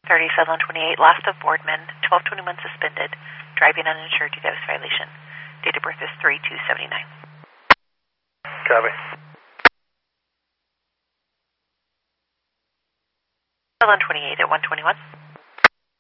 30 Southern 28, last of Boardman, 1221 suspended, driving uninsured DWS violation. Date of birth is 3/2/79. Copy. Southern 28 at 121.